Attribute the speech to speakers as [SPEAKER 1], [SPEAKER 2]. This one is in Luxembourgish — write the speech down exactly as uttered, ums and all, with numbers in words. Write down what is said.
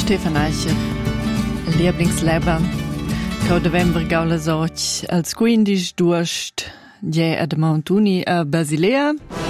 [SPEAKER 1] Stefan Eicher, Lieblingsleben. Cau november gaulas och als quindisch duost gie ad Mountuni a Basilea.